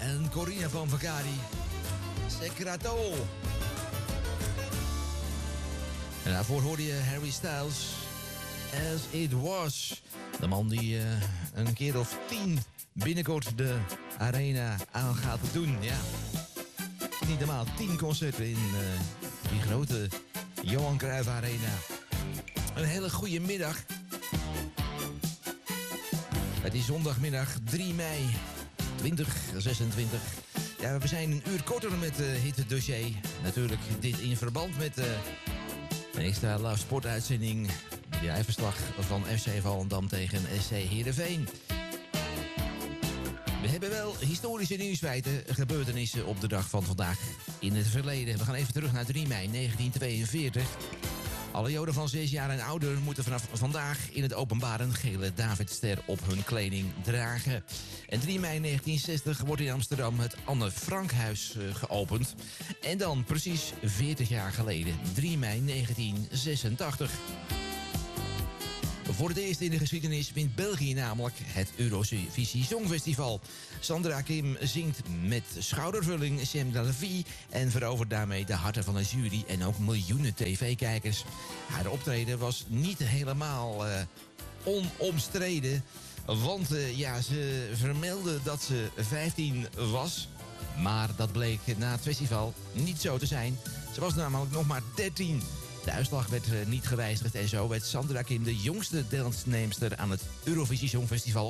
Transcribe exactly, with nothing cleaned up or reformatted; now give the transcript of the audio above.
en Corina van Vakari. Secreto. En daarvoor hoorde je Harry Styles. As It Was. De man die uh, een keer of tien binnenkort de arena aan gaat doen. Ja. Niet normaal, tien concerten in uh, die grote Johan Cruijff Arena. Een hele goede middag. Het is zondagmiddag drie mei twintig zesentwintig. Ja, we zijn een uur korter met uh, Hit Dossier. Natuurlijk dit in verband met uh, een extra live sportuitzending. Ja, verslag van F C Volendam tegen S C Heerenveen. We hebben wel historische nieuwsfeiten, gebeurtenissen op de dag van vandaag in het verleden. We gaan even terug naar drie mei negentien tweeënveertig. Alle Joden van zes jaar en ouder moeten vanaf vandaag in het openbaar een gele Davidster op hun kleding dragen. En drie mei negentien zestig wordt in Amsterdam het Anne Frankhuis uh, geopend. En dan precies veertig jaar geleden, drie mei negentien zesentachtig. Voor het eerst in de geschiedenis wint België namelijk het Eurovisie Songfestival. Sandra Kim zingt met schoudervulling Sam de la Vie en verovert daarmee de harten van de jury en ook miljoenen tv-kijkers. Haar optreden was niet helemaal uh, onomstreden, want uh, ja, ze vermeldde dat ze vijftien was. Maar dat bleek na het festival niet zo te zijn. Ze was namelijk nog maar dertien. De uitslag werd niet gewijzigd en zo werd Sandra Kim de jongste deelnemster aan het Eurovisie Songfestival